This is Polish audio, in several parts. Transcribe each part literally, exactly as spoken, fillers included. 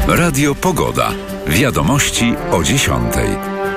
Radio Pogoda. Wiadomości o dziesiątej.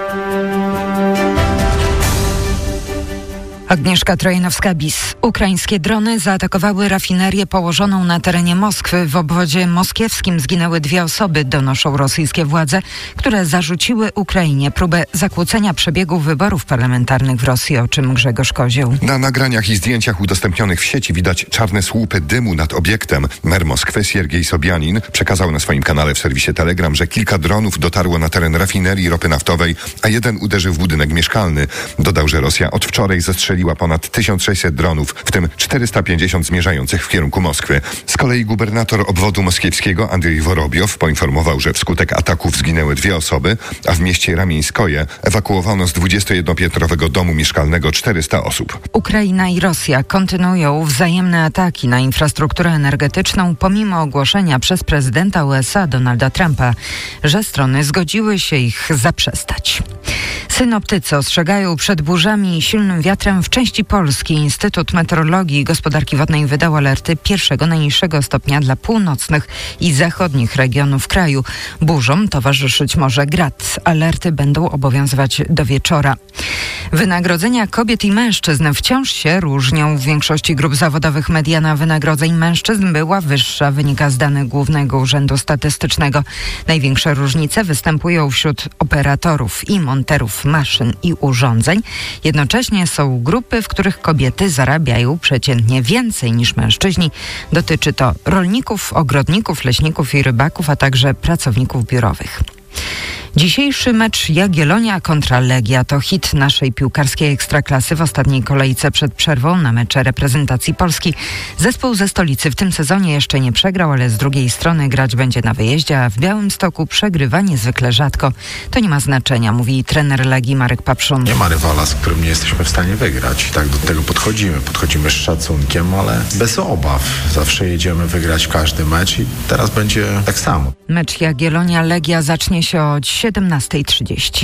Agnieszka Trojanowska-Bis. Ukraińskie drony zaatakowały rafinerię położoną na terenie Moskwy. W obwodzie moskiewskim zginęły dwie osoby, donoszą rosyjskie władze, które zarzuciły Ukrainie próbę zakłócenia przebiegu wyborów parlamentarnych w Rosji, o czym Grzegorz Kozioł. Na nagraniach i zdjęciach udostępnionych w sieci widać czarne słupy dymu nad obiektem. Mer Moskwy Siergiej Sobjanin przekazał na swoim kanale w serwisie Telegram, że kilka dronów dotarło na teren rafinerii ropy naftowej, a jeden uderzył w budynek mieszkalny. Dodał, że Rosja od wczoraj zastrzeliła ponad tysiąc sześćset dronów, w tym czterysta pięćdziesiąt zmierzających w kierunku Moskwy. Z kolei gubernator obwodu moskiewskiego Andrzej Worobiow poinformował, że wskutek ataków zginęły dwie osoby, a w mieście Ramieńskoje ewakuowano z dwudziestojednopiętrowego domu mieszkalnego czterysta osób. Ukraina i Rosja kontynuują wzajemne ataki na infrastrukturę energetyczną pomimo ogłoszenia przez prezydenta U S A Donalda Trumpa, że strony zgodziły się ich zaprzestać. Synoptycy ostrzegają przed burzami i silnym wiatrem w części Polski. Instytut Meteorologii i Gospodarki Wodnej wydał alerty pierwszego najniższego stopnia dla północnych i zachodnich regionów kraju. Burzom towarzyszyć może grad. Alerty będą obowiązywać do wieczora. Wynagrodzenia kobiet i mężczyzn wciąż się różnią. W większości grup zawodowych mediana wynagrodzeń mężczyzn była wyższa, wynika z danych Głównego Urzędu Statystycznego. Największe różnice występują wśród operatorów i monterów maszyn i urządzeń. Jednocześnie są grupy, w których kobiety zarabiają przeciętnie więcej niż mężczyźni. Dotyczy to rolników, ogrodników, leśników i rybaków, a także pracowników biurowych. Dzisiejszy mecz Jagiellonia kontra Legia to hit naszej piłkarskiej ekstraklasy w ostatniej kolejce przed przerwą na mecze reprezentacji Polski. Zespół ze stolicy w tym sezonie jeszcze nie przegrał, ale z drugiej strony grać będzie na wyjeździe, a w Białymstoku przegrywa niezwykle rzadko. To nie ma znaczenia, mówi trener Legii Marek Papszun. Nie ma rywala, z którym nie jesteśmy w stanie wygrać. I tak do tego podchodzimy. Podchodzimy z szacunkiem, ale bez obaw. Zawsze jedziemy wygrać każdy mecz i teraz będzie tak samo. Mecz Jagiellonia-Legia zacznie się o siedemnasta trzydzieści.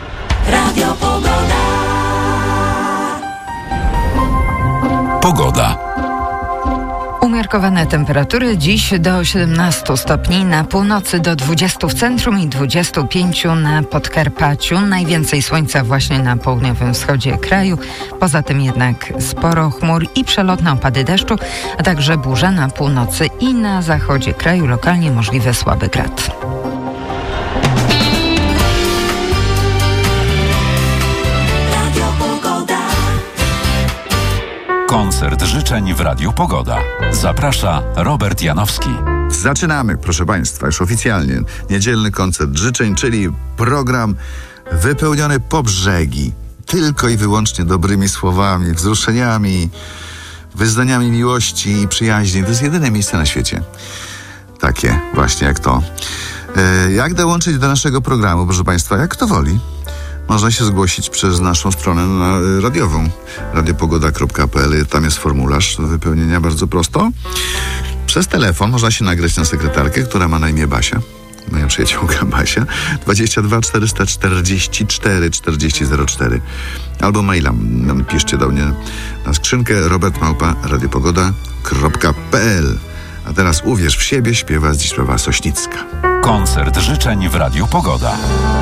Radio Pogoda. Pogoda. Umiarkowane temperatury dziś do siedemnastu stopni, na północy do dwudziestu w centrum i dwudziestu pięciu na Podkarpaciu. Najwięcej słońca właśnie na południowym wschodzie kraju. Poza tym jednak sporo chmur i przelotne opady deszczu, a także burze na północy i na zachodzie kraju. Lokalnie możliwy słaby grad. Koncert życzeń w Radiu Pogoda. Zaprasza Robert Janowski. Zaczynamy, proszę Państwa, już oficjalnie. Niedzielny koncert życzeń, czyli program wypełniony po brzegi. Tylko i wyłącznie dobrymi słowami, wzruszeniami, wyznaniami miłości i przyjaźni. To jest jedyne miejsce na świecie. Takie właśnie jak to. E, jak dołączyć do naszego programu, proszę Państwa? Jak kto woli. Można się zgłosić przez naszą stronę radiową radiopogoda kropka p l. Tam jest formularz do wypełnienia, bardzo prosto. Przez telefon można się nagrać na sekretarkę, która ma na imię Basia. Moja przyjaciółka Basia. dwadzieścia dwa czterysta czterdzieści cztery czterdzieści zero cztery. Albo maila piszcie do mnie na skrzynkę robert małpa radiopogoda kropka p l. A teraz Uwierz w siebie śpiewa Zdzisława Sośnicka. Koncert życzeń w Radiu Pogoda.